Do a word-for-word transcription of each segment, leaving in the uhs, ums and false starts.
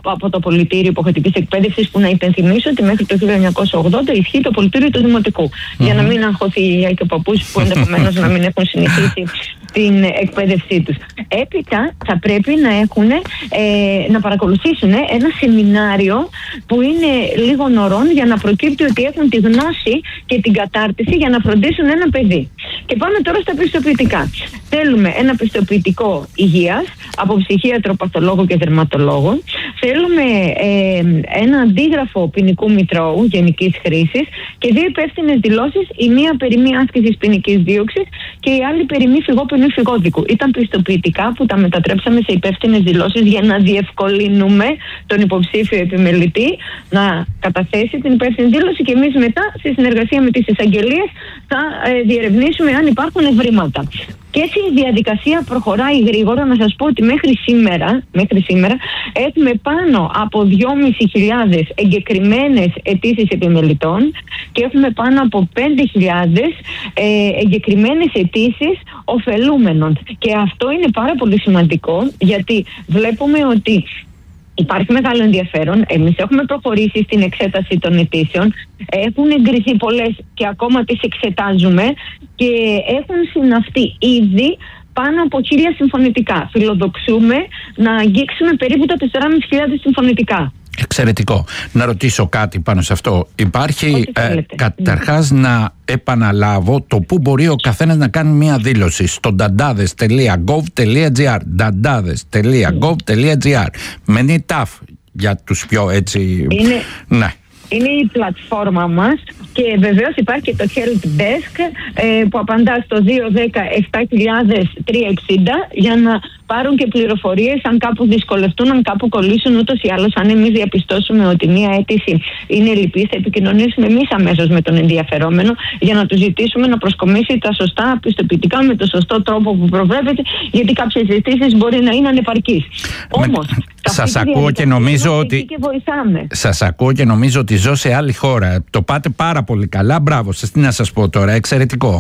από το πολιτήριο υποχρεωτικής εκπαίδευσης, που να υπενθυμίσω ότι μέχρι το χίλια εννιακόσια ογδόντα ισχύει το πολιτήριο του Δημοτικού. Mm-hmm. Για να μην αγχωθεί η γιαγιά και ο παππούς που ενδεχομένως να μην έχουν συνηθίσει την εκπαίδευσή τους. Έπειτα θα πρέπει να έχουν, ε, να παρακολουθήσουν ένα σεμινάριο που είναι λίγων ωρών για να προκύπτει ότι έχουν τη γνώση και την κατάρτιση για να φροντίσουν ένα παιδί. Και πάμε τώρα στα πιστοποιητικά. Θέλουμε ένα πιστοποιητικό υγείας από ψυχίατρο, παθολόγο και δερματολόγο. Θέλουμε ε, ένα αντίγραφο ποινικού μητρώου γενικής χρήσης και δύο υπεύθυνες δηλώσεις, η μία περί μη άσκησης ποινικής δίωξης και η άλλη περί μη φυγόπαινου ή φυγόδικου. Ήταν πιστοποιητικά που τα μετατρέψαμε σε υπεύθυνες δηλώσεις για να διευκολύνουμε τον υποψήφιο επιμελητή να καταθέσει την υπεύθυνη δήλωση και εμείς μετά, σε συνεργασία με τις εισαγγελίες, θα ε, διερευνήσουμε αν υπάρχουν ευρήματα. Και έτσι η διαδικασία προχωράει γρήγορα. Να σας πω ότι μέχρι σήμερα, μέχρι σήμερα έχουμε πάνω από δυόμισι χιλιάδες εγκεκριμένες αιτήσεις επιμελητών και έχουμε πάνω από πέντε χιλιάδες ε, εγκεκριμένες αιτήσεις ωφελούμενων. Και αυτό είναι πάρα πολύ σημαντικό, γιατί βλέπουμε ότι υπάρχει μεγάλο ενδιαφέρον. Εμείς έχουμε προχωρήσει στην εξέταση των αιτήσεων. Έχουν εγκριθεί πολλές και ακόμα τις εξετάζουμε και έχουν συναυθεί ήδη πάνω από χίλια συμφωνητικά. Φιλοδοξούμε να αγγίξουμε περίπου τα τέσσερις χιλιάδες πεντακόσια συμφωνητικά. Εξαιρετικό. Να ρωτήσω κάτι πάνω σε αυτό. Υπάρχει ε, καταρχάς mm. να επαναλάβω το που μπορεί ο καθένας να κάνει μία δήλωση στο νταντάδες τελεία γκοβ τελεία τζι άρ νταντάδες τελεία γκοβ τελεία τζι άρ με νιτάφ για τους πιο έτσι... Είναι... Ναι. Είναι η πλατφόρμα μας και βεβαίως υπάρχει και το Help Desk ε, που απαντά στο δύο ένα μηδέν επτά χιλιάδες τριακόσια εξήντα για να πάρουν και πληροφορίες αν κάπου δυσκολευτούν, αν κάπου κολλήσουν. Ούτως ή άλλως, αν εμείς διαπιστώσουμε ότι μία αίτηση είναι λυπής, θα επικοινωνήσουμε εμείς αμέσως με τον ενδιαφερόμενο για να του ζητήσουμε να προσκομίσει τα σωστά πιστοποιητικά με το σωστό τρόπο που προβλέπεται, γιατί κάποιες αιτήσεις μπορεί να είναι ανεπαρκείς. Όμως, σας ακούω και νομίζω ότι και βοηθάμε. Σας ακούω και νομίζω ότι ζω σε άλλη χώρα. Το πάτε πάρα πολύ καλά. Μπράβο σας. Τι να σας πω τώρα. Εξαιρετικό.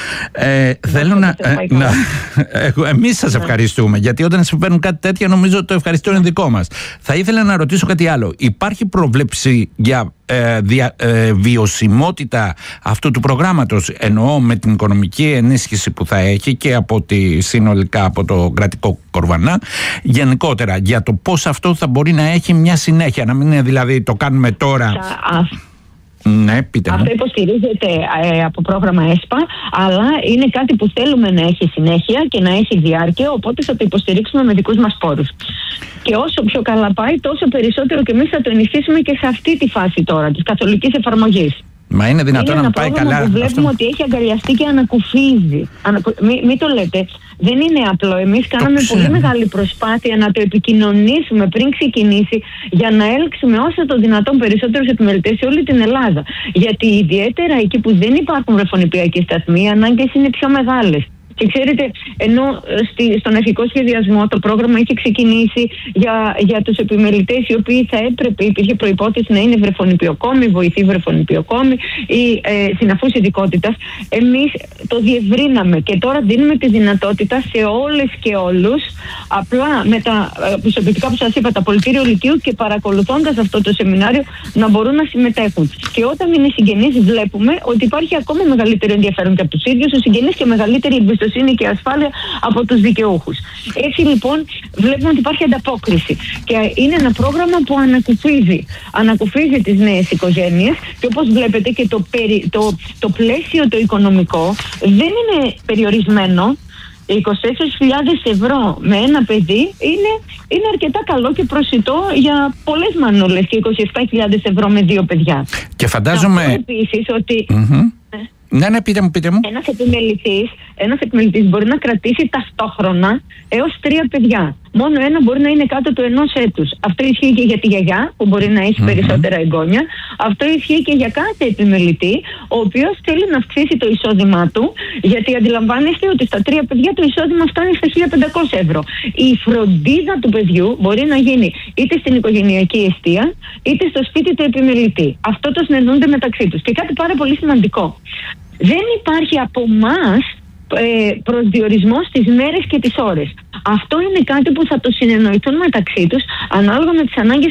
Ε, θέλω να... Ε, να εμείς σας ευχαριστούμε, γιατί όταν συμβαίνουν κάτι τέτοιο νομίζω ότι το ευχαριστώ είναι δικό μας. Θα ήθελα να ρωτήσω κάτι άλλο. Υπάρχει πρόβλεψη για ε, δια, ε, βιωσιμότητα αυτού του προγράμματος? Εννοώ με την οικονομική ενίσχυση που θα έχει και από τη, συνολικά από το κρατικό κορβανά, γενικότερα για το πώς αυτό θα μπορεί να έχει μια συνέχεια, να μην είναι δηλαδή το κάνουμε τώρα. Ναι, πείτε μου. Αυτό υποστηρίζεται ε, από πρόγραμμα ΕΣΠΑ, αλλά είναι κάτι που θέλουμε να έχει συνέχεια και να έχει διάρκεια, οπότε θα το υποστηρίξουμε με δικούς μας πόρους. Και όσο πιο καλά πάει, τόσο περισσότερο και εμείς θα το ενισχύσουμε και σε αυτή τη φάση τώρα της καθολικής εφαρμογής. Μα είναι δυνατόν να πάει καλά? Που βλέπουμε αυτό, ότι έχει αγκαλιαστεί και ανακουφίζει. Ανακου... Μην μη το λέτε. Δεν είναι απλό. Εμείς κάναμε πολύ μεγάλη προσπάθεια να το επικοινωνήσουμε πριν ξεκινήσει για να έλξουμε όσο το δυνατόν περισσότερους επιμελητές σε όλη την Ελλάδα. Γιατί ιδιαίτερα εκεί που δεν υπάρχουν βρεφονιπιακοί σταθμοί, οι ανάγκες είναι πιο μεγάλες. Και ξέρετε, ενώ στη, στον αρχικό σχεδιασμό το πρόγραμμα είχε ξεκινήσει για, για τους επιμελητές οι οποίοι θα έπρεπε, υπήρχε προϋπόθεση να είναι βρεφονιπιοκόμοι, βοηθοί βρεφονιπιοκόμοι ή ε, συναφούς ειδικότητας, εμείς το διευρύναμε και τώρα δίνουμε τη δυνατότητα σε όλες και όλους, απλά με τα πιστοποιητικά που σας είπα, τα πολιτήριο λυκείου, και παρακολουθώντας αυτό το σεμινάριο να μπορούν να συμμετέχουν. Και όταν είναι συγγενείς βλέπουμε ότι υπάρχει ακόμα μεγαλύτερο ενδιαφέρον και από τους ίδιους τους συγγενείς και μεγαλύτερη εμπιστοσύνη και ασφάλεια από τους δικαιούχους. Έτσι λοιπόν βλέπουμε ότι υπάρχει ανταπόκριση και είναι ένα πρόγραμμα που ανακουφίζει, ανακουφίζει τις νέες οικογένειες και όπως βλέπετε και το, περι, το, το πλαίσιο το οικονομικό δεν είναι περιορισμένο. είκοσι τέσσερις χιλιάδες ευρώ με ένα παιδί είναι, είναι αρκετά καλό και προσιτό για πολλές μανούλες και είκοσι επτά χιλιάδες ευρώ με δύο παιδιά. Και φαντάζομαι επίσης ότι... Mm-hmm. Ναι, ναι, πείτε μου, πείτε μου. Ένας επιμελητής, ένας επιμελητής μπορεί να κρατήσει ταυτόχρονα έως τρία παιδιά. Μόνο ένα μπορεί να είναι κάτω του ενός έτους. Αυτό ισχύει και για τη γιαγιά που μπορεί να έχει mm-hmm. περισσότερα εγγόνια. Αυτό ισχύει και για κάθε επιμελητή, ο οποίος θέλει να αυξήσει το εισόδημά του, γιατί αντιλαμβάνεστε ότι στα τρία παιδιά το εισόδημα φτάνει στα χίλια πεντακόσια ευρώ. Η φροντίδα του παιδιού μπορεί να γίνει είτε στην οικογενειακή εστία, είτε στο σπίτι του επιμελητή. Αυτό το συνεννοούνται μεταξύ τους. Και κάτι πάρα πολύ σημαντικό. Δεν υπάρχει από εμάς ε, προσδιορισμός στις μέρες και τις ώρες. Αυτό είναι κάτι που θα το συνεννοηθούν μεταξύ τους ανάλογα με τις ανάγκες